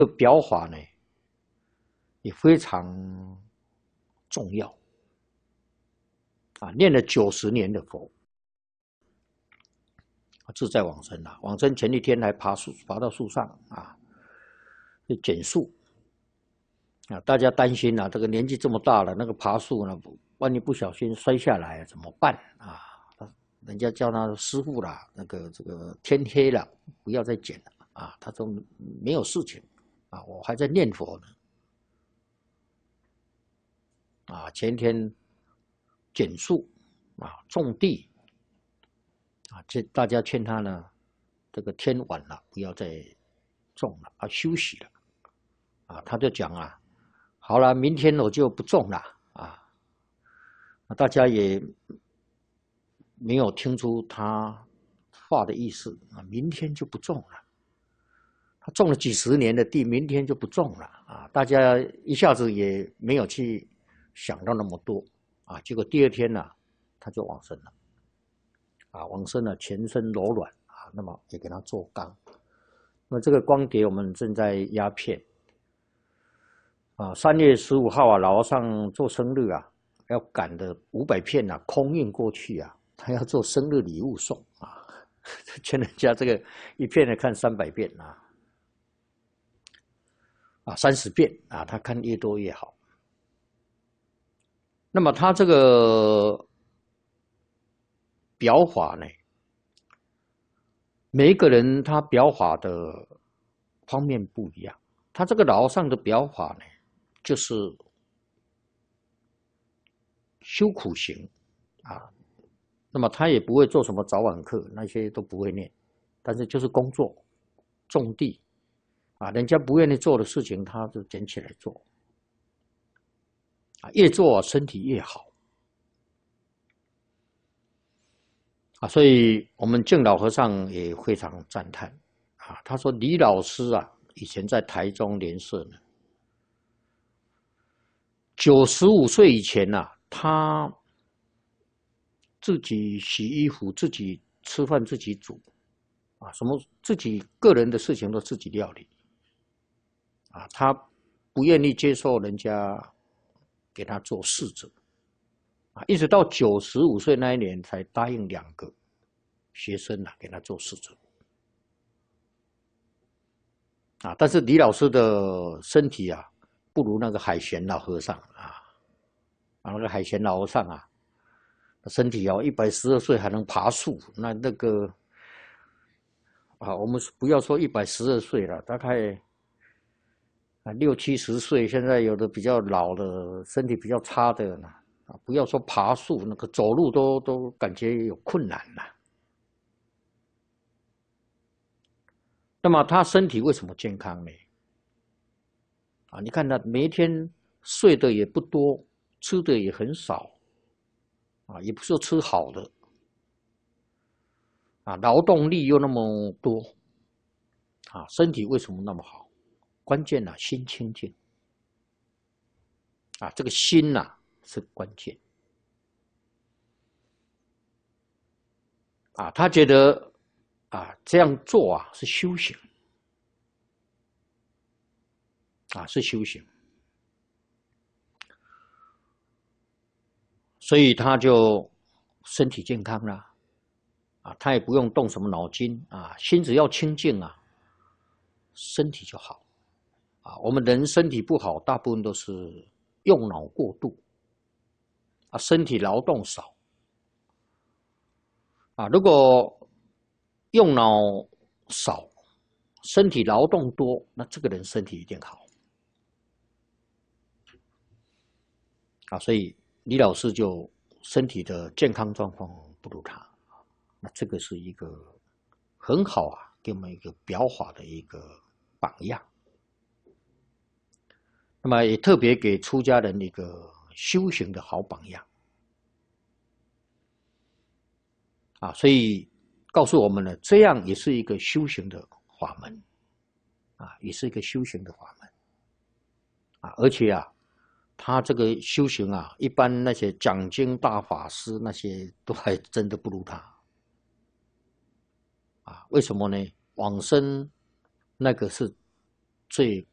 表法呢也非常重要啊，念了90年的佛，自在往生了。往生前一天还爬到树上啊，去捡树啊。大家担心啊，这个年纪这么大了，那个爬树呢，万一不小心摔下来怎么办啊？人家叫他师父啦，这个天黑了，不要再捡了啊。他说没有事情啊，我还在念佛呢。啊，前天减树啊，种地啊，这大家劝他呢，这个天晚了，不要再种了，啊，休息了啊。他就讲啊，好了，明天我就不种了啊。大家也没有听出他话的意思啊，明天就不种了。他种了几十年的地，明天就不种了啊！大家一下子也没有去想到那么多啊，结果第二天呢，他就往生了啊，往生了，全身柔软啊，那么也给他做缸。那么这个光碟我们正在压片啊，3月15号啊，老和尚做生日啊，要赶的500片啊，空运过去啊，他要做生日礼物送啊，劝人家这个一片呢看300遍啊。30遍啊，他看越多越好。那么他这个表法呢，每一个人他表法的方面不一样。他这个老和尚的表法呢，就是修苦行啊。那么他也不会做什么早晚课，那些都不会念，但是就是工作、种地啊，人家不愿意做的事情，他就捡起来做啊，越做身体越好。啊，所以我们净老和尚也非常赞叹啊。他说李老师啊，以前在台中联社呢，95岁以前呐，他自己洗衣服、自己吃饭、自己煮啊，什么自己个人的事情都自己料理啊。他不愿意接受人家给他做侍者啊，一直到95岁那一年才答应2个学生啊，给他做侍者。啊，但是李老师的身体啊，不如那个海贤老和尚那个海贤老和尚啊，身体哦112岁还能爬树，那个啊，我们不要说112岁了，大概60、70岁，现在有的比较老的，身体比较差的呢，啊，不要说爬树，那个走路都感觉有困难了。那么他身体为什么健康呢？啊，你看他每一天睡的也不多，吃的也很少，啊，也不是说吃好的，啊，劳动力又那么多，啊，身体为什么那么好？关键呢，心清净，啊，这个心呐是关键，啊，他觉得啊这样做啊是修行，啊是修行，所以他就身体健康了，啊，他也不用动什么脑筋啊，心只要清净啊，身体就好。啊，我们人身体不好，大部分都是用脑过度，啊，身体劳动少，啊，如果用脑少，身体劳动多，那这个人身体一定好，啊，所以李老师就身体的健康状况不如他，那这个是一个很好啊，给我们一个表法的一个榜样。那么也特别给出家人一个修行的好榜样啊，所以告诉我们呢，这样也是一个修行的法门啊，也是一个修行的法门啊，而且啊，他这个修行啊，一般那些讲经大法师那些都还真的不如他啊，为什么呢？往生那个是最